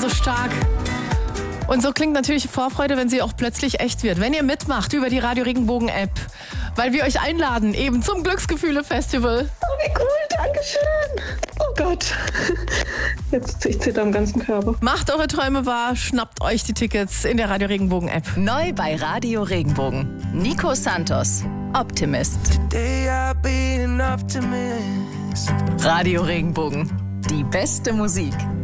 so stark. Und so klingt natürlich Vorfreude, wenn sie auch plötzlich echt wird. Wenn ihr mitmacht über die Radio Regenbogen App, weil wir euch einladen eben zum Glücksgefühle-Festival. Oh, wie cool, Dankeschön. Oh Gott. Jetzt ich zitter am ganzen Körper. Macht eure Träume wahr, schnappt euch die Tickets in der Radio Regenbogen App. Neu bei Radio Regenbogen. Nico Santos, Optimist. Today I'll be an optimist. Radio Regenbogen. Die beste Musik.